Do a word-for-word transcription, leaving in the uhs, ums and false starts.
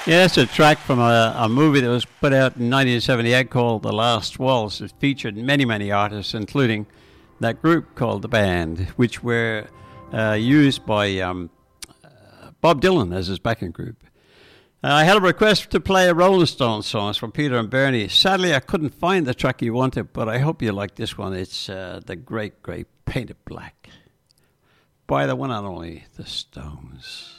Yeah, it's a track from a, a movie that was put out in nineteen seventy-eight called The Last Waltz. It featured many, many artists, including that group called The Band, which were uh, used by um, uh, Bob Dylan as his backing group. Uh, I had a request to play a Rolling Stones song from Peter and Bernie. Sadly, I couldn't find the track you wanted, but I hope you like this one. It's uh, The Great, Great Painted Black by the one and only The Stones.